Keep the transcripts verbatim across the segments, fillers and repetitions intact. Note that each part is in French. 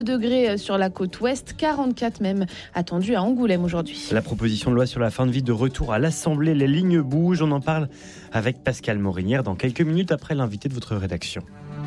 degrés sur la côte ouest, quarante-quatre même attendus à Angoulême aujourd'hui. La proposition de loi sur la fin de vie de retour à l'Assemblée, les lignes bougent. On en parle avec Pascal Morinière dans quelques minutes après l'invité de votre rédaction.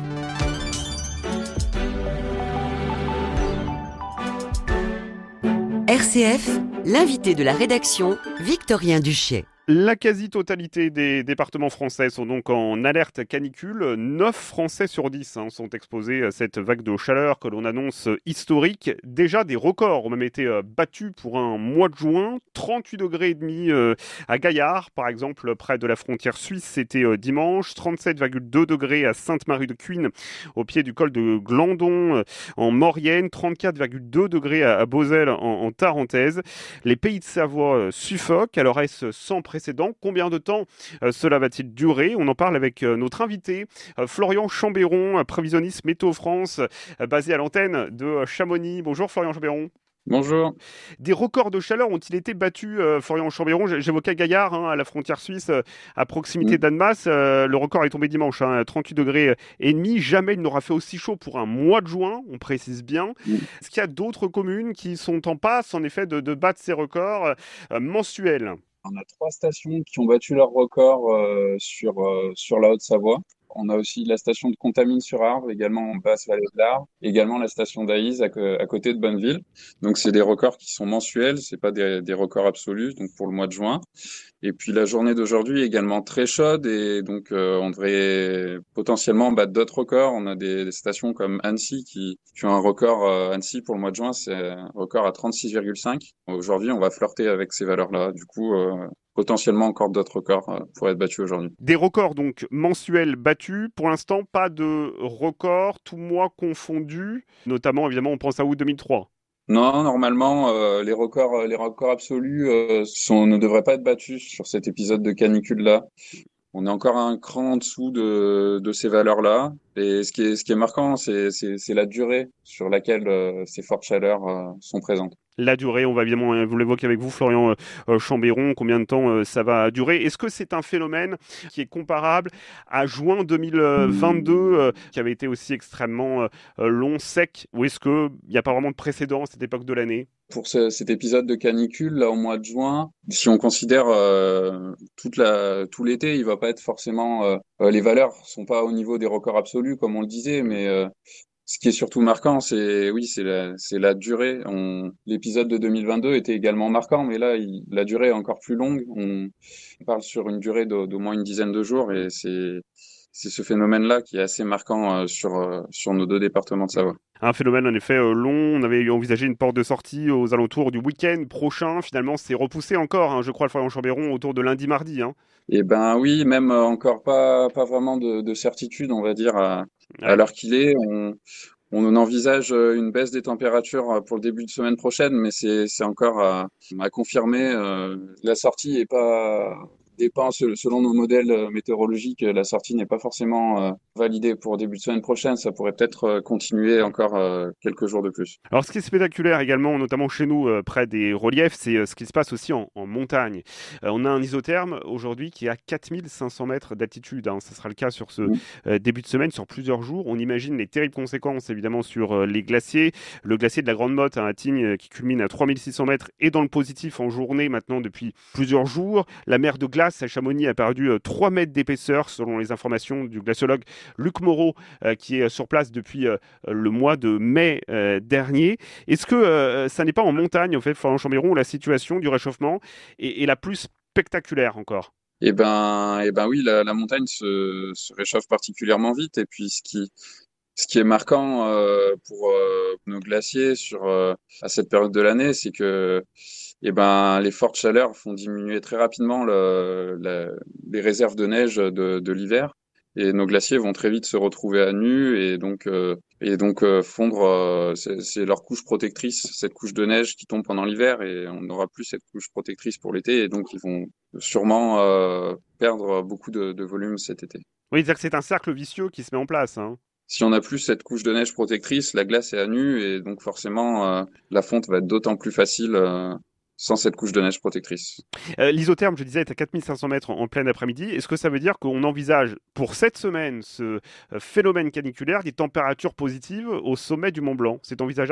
R C F, l'invité de la rédaction, Victorien Duché. La quasi-totalité des départements français sont donc en alerte canicule. neuf Français sur dix hein, sont exposés à cette vague de chaleur que l'on annonce historique. Déjà, des records ont même été battus pour un mois de juin. trente-huit degrés et demi à Gaillard, par exemple, près de la frontière suisse, c'était dimanche. trente-sept virgule deux degrés à Sainte-Marie-de-Cuines, au pied du col de Glandon, en Maurienne. trente-quatre virgule deux degrés à Beauzelle, en, en Tarentaise. Les pays de Savoie suffoquent. Alors, est-ce sans précédent? Combien de temps euh, cela va-t-il durer? On en parle avec euh, notre invité, euh, Florian Chambéron, prévisionniste Météo France, euh, basé à l'antenne de euh, Chamonix. Bonjour Florian Chambéron. Bonjour. Des records de chaleur ont-ils été battus, euh, Florian Chambéron? J'évoquais Gaillard, hein, à la frontière suisse, euh, à proximité mmh. d'Annemasse. Euh, le record est tombé dimanche, hein, trente-huit degrés et demi. Jamais il n'aura fait aussi chaud pour un mois de juin, on précise bien. Mmh. Est-ce qu'il y a d'autres communes qui sont en passe, en effet, de, de battre ces records euh, mensuels? On a trois stations qui ont battu leur record euh, sur, euh, sur la Haute-Savoie. On a aussi la station de Contamine-sur-Arve, également en Basse-Vallée de l'Arve, également la station d'Aïs à, à côté de Bonneville. Donc c'est des records qui sont mensuels, c'est pas des, des records absolus, donc pour le mois de juin. Et puis la journée d'aujourd'hui est également très chaude et donc euh, on devrait potentiellement battre d'autres records. On a des, des stations comme Annecy qui, qui ont un record. Euh, Annecy pour le mois de juin, c'est un record à trente-six virgule cinq. Aujourd'hui, on va flirter avec ces valeurs-là. Du coup, euh, potentiellement encore d'autres records euh, pourraient être battus aujourd'hui. Des records donc mensuels battus. Pour l'instant, pas de records, tout mois confondu. Notamment, évidemment, on pense à août deux mille trois. Non, normalement, euh, les records, les records absolus euh, sont, ne devraient pas être battus sur cet épisode de canicule-là. On est encore un cran en dessous de, de ces valeurs-là. Et ce qui est, ce qui est marquant, c'est, c'est, c'est la durée sur laquelle euh, ces fortes chaleurs euh, sont présentes. La durée, on va évidemment vous l'évoquer avec vous, Florian euh, Chambéron, combien de temps euh, ça va durer. Est-ce que c'est un phénomène qui est comparable à juin deux mille vingt-deux, euh, qui avait été aussi extrêmement euh, long, sec, ou est-ce qu'il n'y a pas vraiment de précédent à cette époque de l'année? Pour ce, cet épisode de canicule, là, au mois de juin, si on considère euh, toute la, tout l'été, il va pas être forcément... Euh, les valeurs sont pas au niveau des records absolus, comme on le disait, mais... Euh, Ce qui est surtout marquant, c'est oui, c'est la, c'est la durée. On, l'épisode de deux mille vingt-deux était également marquant, mais là, il, la durée est encore plus longue. On, on parle sur une durée d'au, d'au moins une dizaine de jours, et c'est c'est ce phénomène-là qui est assez marquant euh, sur euh, sur nos deux départements de Savoie. Un phénomène en effet euh, long. On avait envisagé une porte de sortie aux alentours du week-end prochain. Finalement, c'est repoussé encore, hein, je crois, le Florian Chambéron, autour de lundi-mardi. Hein. Eh ben oui, même euh, encore pas pas vraiment de, de certitude, on va dire à, ouais. à l'heure qu'il est. On, On envisage une baisse des températures pour le début de semaine prochaine, mais c'est, c'est encore à, à confirmer. La sortie est pas dépend selon nos modèles météorologiques. La sortie n'est pas forcément validée pour début de semaine prochaine. Ça pourrait peut-être continuer encore quelques jours de plus. Alors, ce qui est spectaculaire également, notamment chez nous, près des reliefs, c'est ce qui se passe aussi en, en montagne. On a un isotherme aujourd'hui qui est à quatre mille cinq cents mètres d'altitude. Hein. Ce sera le cas sur ce mmh. début de semaine, sur plusieurs jours. On imagine les terribles conséquences, évidemment, sur les glaciers. Le glacier de la Grande Motte, hein, à Tignes, qui culmine à trois mille six cents mètres, est dans le positif en journée maintenant depuis plusieurs jours. La mer de glace à Chamonix a perdu trois mètres d'épaisseur, selon les informations du glaciologue Luc Moreau, euh, qui est sur place depuis euh, le mois de mai euh, dernier. Est-ce que euh, ça n'est pas en montagne, en fait, Florian Chambéron, où la situation du réchauffement est, est la plus spectaculaire encore? Eh ben, eh ben oui, la, la montagne se, se réchauffe particulièrement vite. Et puis, ce qui, ce qui est marquant euh, pour euh, nos glaciers sur euh, à cette période de l'année, c'est que eh ben, les fortes chaleurs font diminuer très rapidement le, la, les réserves de neige de, de l'hiver. Et nos glaciers vont très vite se retrouver à nu et donc euh, et donc euh, fondre. Euh, c'est, c'est leur couche protectrice, cette couche de neige qui tombe pendant l'hiver, et on n'aura plus cette couche protectrice pour l'été, et donc ils vont sûrement euh, perdre beaucoup de, de volume cet été. Oui, c'est-à-dire que c'est un cercle vicieux qui se met en place, hein. Si on n'a plus cette couche de neige protectrice, la glace est à nu, et donc forcément euh, la fonte va être d'autant plus facile euh, sans cette couche de neige protectrice. Euh, l'isotherme, je disais, est à quatre mille cinq cents mètres en, en plein après-midi. Est-ce que ça veut dire qu'on envisage pour cette semaine ce euh, phénomène caniculaire des températures positives au sommet du Mont Blanc? C'est envisageable?